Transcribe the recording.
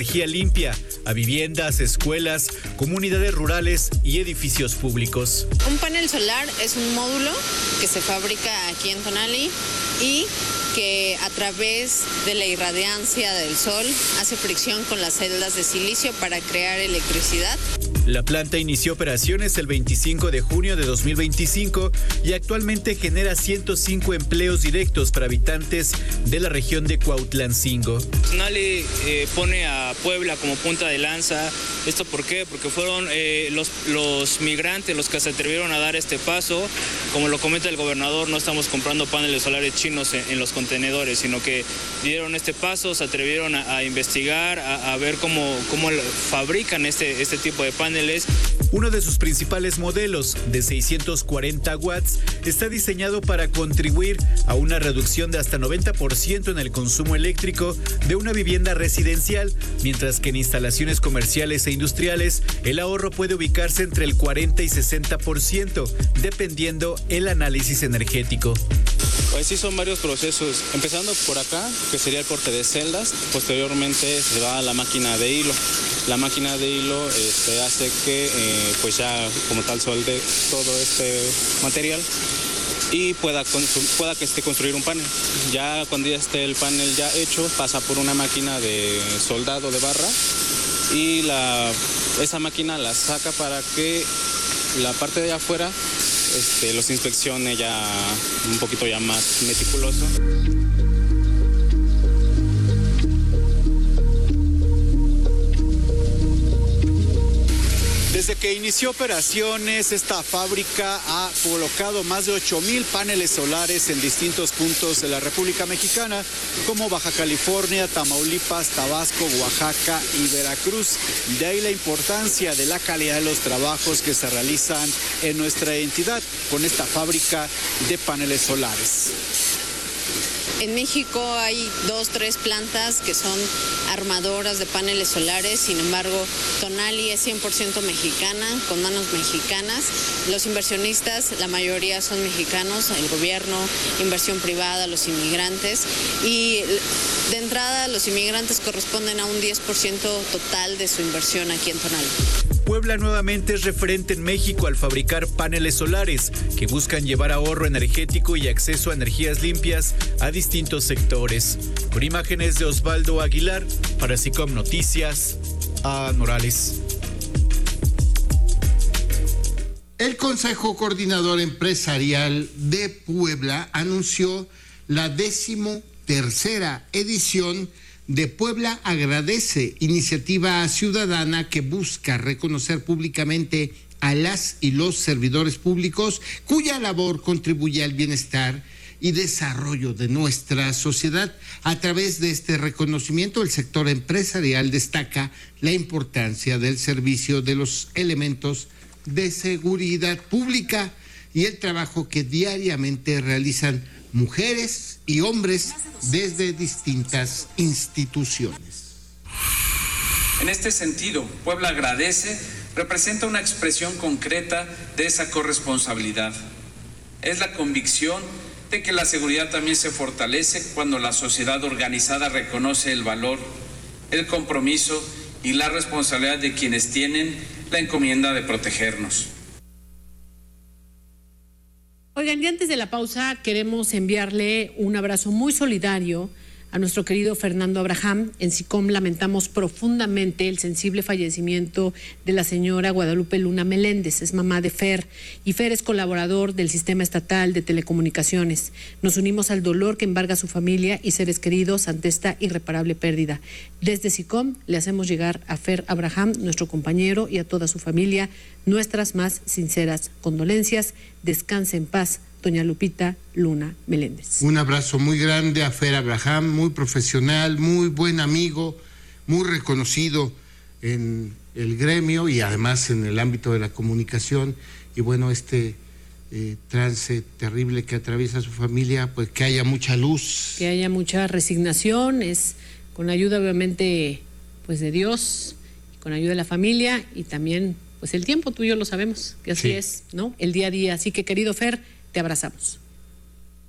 energía limpia a viviendas, escuelas, comunidades rurales y edificios públicos. Un panel solar es un módulo que se fabrica aquí en Tonali y que a través de la irradiancia del sol hace fricción con las celdas de silicio para crear electricidad. La planta inició operaciones el 25 de junio de 2025 y actualmente genera 105 empleos directos para habitantes de la región de Cuautlancingo. Tonali pone a Puebla como punta de lanza. ¿Esto por qué? Porque fueron los migrantes los que se atrevieron a dar este paso. Como lo comenta el gobernador, no estamos comprando paneles solares chinos en los contenedores, sino que dieron este paso, se atrevieron a investigar, a ver cómo fabrican este tipo de paneles. Uno de sus principales modelos, de 640 watts, está diseñado para contribuir a una reducción de hasta 90% en el consumo eléctrico de una vivienda residencial, mientras que en instalaciones comerciales e industriales el ahorro puede ubicarse entre el 40 y 60%, dependiendo el análisis energético. Pues sí, son varios procesos, empezando por acá, que sería el corte de celdas, posteriormente se va a la máquina de hilo. La máquina de hilo hace que pues ya como tal solde todo este material y pueda construir un panel. Ya cuando ya esté el panel ya hecho, pasa por una máquina de soldado de barra y esa máquina la saca para que la parte de afuera los inspeccione ya un poquito ya más meticuloso. Desde que inició operaciones, esta fábrica ha colocado más de 8,000 paneles solares en distintos puntos de la República Mexicana, como Baja California, Tamaulipas, Tabasco, Oaxaca y Veracruz. De ahí la importancia de la calidad de los trabajos que se realizan en nuestra entidad con esta fábrica de paneles solares. En México hay 2-3 plantas que son armadoras de paneles solares, sin embargo, Tonali es 100% mexicana, con manos mexicanas. Los inversionistas, la mayoría son mexicanos, el gobierno, inversión privada, los inmigrantes. Y de entrada, los inmigrantes corresponden a un 10% total de su inversión aquí en Tonali. Puebla nuevamente es referente en México al fabricar paneles solares que buscan llevar ahorro energético y acceso a energías limpias a distintos sectores. Con imágenes de Osvaldo Aguilar, para SICOM Noticias, a Morales. El Consejo Coordinador Empresarial de Puebla anunció la 13ª edición de Puebla Agradece, iniciativa ciudadana que busca reconocer públicamente a las y los servidores públicos cuya labor contribuye al bienestar y desarrollo de nuestra sociedad. A través de este reconocimiento, el sector empresarial destaca la importancia del servicio de los elementos de seguridad pública y el trabajo que diariamente realizan mujeres y hombres desde distintas instituciones. En este sentido, Puebla Agradece representa una expresión concreta de esa corresponsabilidad. Es la convicción de que la seguridad también se fortalece cuando la sociedad organizada reconoce el valor, el compromiso y la responsabilidad de quienes tienen la encomienda de protegernos. Oigan, y antes de la pausa queremos enviarle un abrazo muy solidario a nuestro querido Fernando Abraham. En SICOM lamentamos profundamente el sensible fallecimiento de la señora Guadalupe Luna Meléndez, es mamá de Fer, y Fer es colaborador del Sistema Estatal de Telecomunicaciones. Nos unimos al dolor que embarga a su familia y seres queridos ante esta irreparable pérdida. Desde SICOM le hacemos llegar a Fer Abraham, nuestro compañero, y a toda su familia nuestras más sinceras condolencias. Descanse en paz, doña Lupita Luna Meléndez. Un abrazo muy grande a Fer Abraham, muy profesional, muy buen amigo, muy reconocido en el gremio y además en el ámbito de la comunicación. Y bueno, trance terrible que atraviesa su familia, pues que haya mucha luz. Que haya mucha resignación, es con ayuda obviamente pues de Dios, con ayuda de la familia y también pues el tiempo, tú y yo lo sabemos, que así es, ¿no? El día a día. Así que, querido Fer, te abrazamos.